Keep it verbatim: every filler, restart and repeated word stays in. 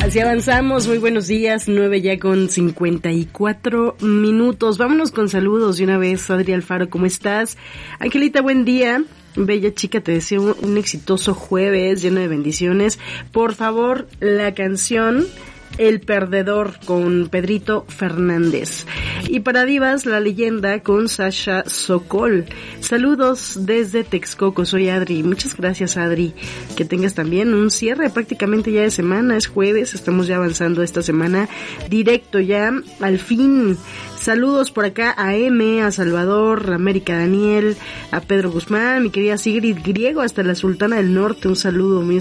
Así avanzamos, muy buenos días, nueve ya con cincuenta y cuatro minutos. Vámonos con saludos de una vez. Adri Alfaro, ¿cómo estás? Angelita, buen día. Bella chica, te deseo un, un exitoso jueves lleno de bendiciones. Por favor, la canción El Perdedor con Pedrito Fernández. Y para divas, La Leyenda con Sasha Sokol. Saludos desde Texcoco, soy Adri. Muchas gracias, Adri. Que tengas también un cierre prácticamente ya de semana. Es jueves, estamos ya avanzando esta semana directo ya al fin. Saludos por acá a M, a Salvador, a América Daniel, a Pedro Guzmán, mi querida Sigrid Griego, hasta la Sultana del Norte. Un saludo muy